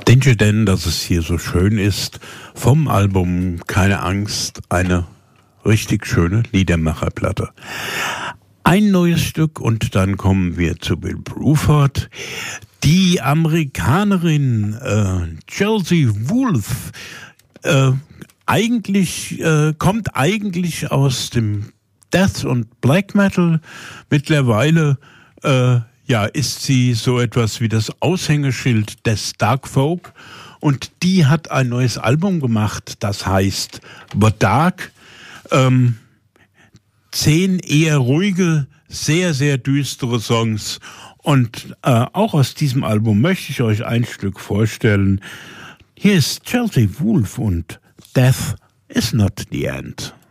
Denkt ihr denn, dass es hier so schön ist? Vom Album Keine Angst, eine richtig schöne Liedermacherplatte. Ein neues Stück und dann kommen wir zu Bill Bruford. Die Amerikanerin Chelsea Wolfe kommt eigentlich aus dem Death und Black Metal. Mittlerweile ist sie so etwas wie das Aushängeschild des Dark Folk und die hat ein neues Album gemacht, das heißt The Dark. 10 eher ruhige, sehr, sehr düstere Songs und auch aus diesem Album möchte ich euch ein Stück vorstellen. Hier ist Chelsea Wolfe und Death is not the end.